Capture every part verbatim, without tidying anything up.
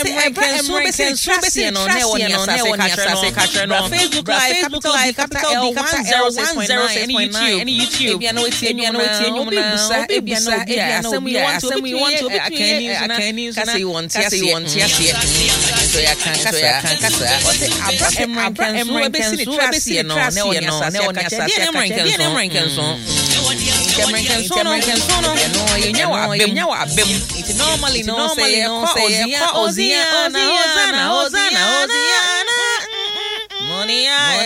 American so be say trust no ne woni asase catcher no Facebook live capital D capital D capital one zero six point nine any YouTube ebia no etie ebia no etie nyum na ebia no ebia some you want to you want to akani na say want ya say want ya say so ya kan kasa ya kan kasa o say American so be say trust no ne woni asase ne woni asase American so American so American so no you know abem you know abem it normally no say ozia ozia ozana ozana ozia money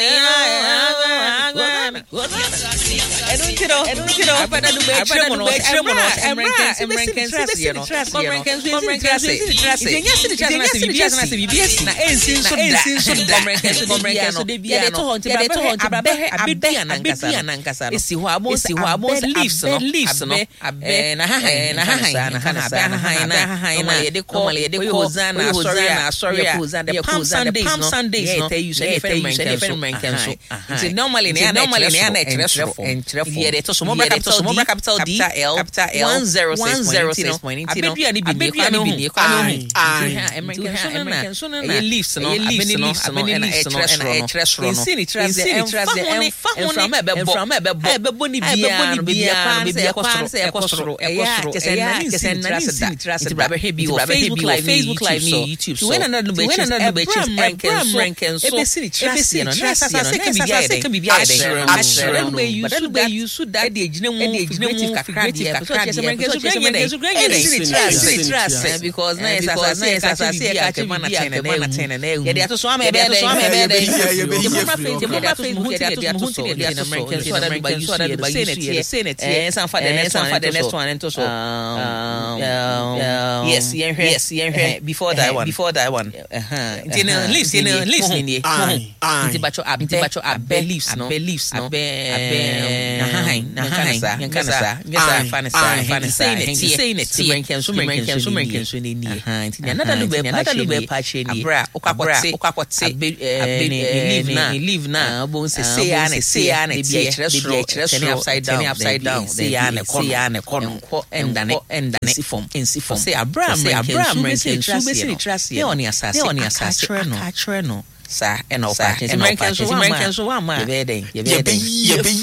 I don't you know I don't you know I better do better mono American American trust you know American trust trust yes the trust na C B S na C B S na ensin so da American so American so de bia no de to hon abe abedua na nkasa no esi ho amo esi ho amo leaves no leaves no eh na ha na ha na ha na ba na ha na na ye de ko ye de ko Hosanna sorry na sorry the Palm Sundays no ye say American so it's normally normally na na yeah, they told some more capital, some more capital D, capital L, capital L, one zero six point eight. Abedua ni bi ni kwa no bi ni kwa no. American, American, so na. Ye leaves no, abeni leaves no, and a trust no. Insi ni trust, insi ni trust. And from me bebo, from me bebo, bebo ni bia, bia, bia kosoro, kosoro, kosoro. Kesen na kesen na insi trust. It's brother hebi o Facebook live, Facebook live ni YouTube. So when another be when another be American, so ebesi ni trust, you know. Nasa se can be bia, can be bia. But you should die the ejine mu figurative kakra because American so trust because na esa say esa say ka che mana ten na na ye dey to so am e dey so am e dey you put my face you put my face you dey to so dey American so that by you so that by you say it eh some for the next one for the next one into so yes yes yes before that one before that one uh-huh you know leaves you know leaves ni nti bacho abti bacho abeliefs no beliefs no abe na hai na hai yankasa ngesa fanasa fanasa saying it American so American so American so ni ni nti another lu be another be patch ni abra okakote okakote leave na leave na obo se say ana say ana be be upside down upside down say ana kono endane endane sifom ensifom say abra say abra American so be trust ye oni asase ye oni asase no sa eno ka American so American so wa ma ye be den ye be den